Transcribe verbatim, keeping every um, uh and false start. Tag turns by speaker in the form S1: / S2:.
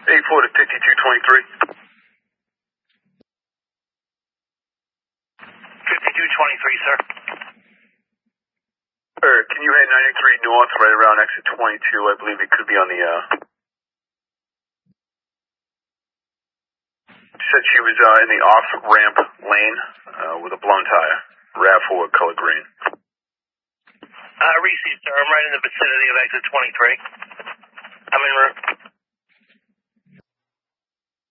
S1: eight four to fifty-two twenty-three.
S2: fifty-two twenty-three, sir.
S1: Sir, can you head ninety-three north right around exit twenty-two? I believe it could be on the, uh... Said she was uh, in the off-ramp lane uh, with a blown tire. RAV four, color green.
S2: Uh, Reese, sir, I'm right in the vicinity of exit twenty-three. I'm in route.